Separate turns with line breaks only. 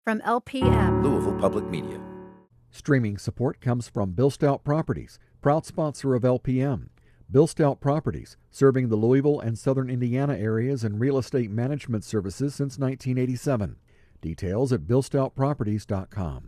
from LPM.
Louisville Public Media.
Streaming support comes from Bill Stout Properties, proud sponsor of LPM. Bill Stout Properties, serving the Louisville and southern Indiana areas in real estate management services since 1987. Details at billstoutproperties.com.